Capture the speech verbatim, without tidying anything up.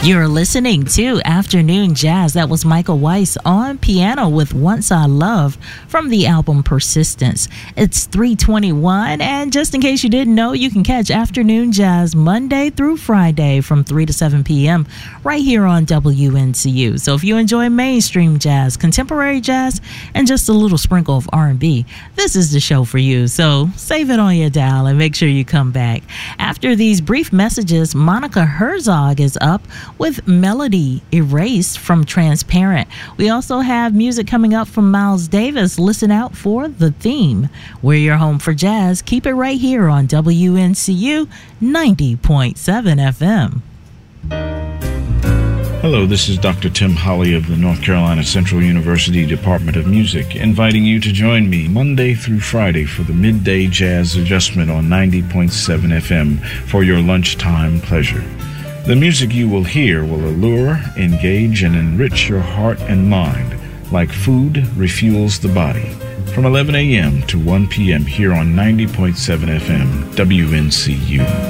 You're listening to Afternoon Jazz. That was Michael Weiss on piano with Once I Love from the album Persistence. It's three twenty-one, and just in case you didn't know, you can catch Afternoon Jazz Monday through Friday from three to seven p.m. right here on W N C U. So if you enjoy mainstream jazz, contemporary jazz, and just a little sprinkle of R and B, this is the show for you. So save it on your dial and make sure you come back. After these brief messages, Monica Herzog is up with Melody Erased from Transparent. We also have music coming up from Miles Davis. Listen out for The Theme. We're your home for jazz. Keep it right here on W N C U ninety point seven F M. Hello, this is Doctor Tim Holly of the North Carolina Central University Department of Music, inviting you to join me Monday through Friday for the Midday Jazz Adjustment on ninety point seven F M for your lunchtime pleasure. The music you will hear will allure, engage, and enrich your heart and mind like food refuels the body. From eleven a.m. to one p.m. here on ninety point seven F M, W N C U.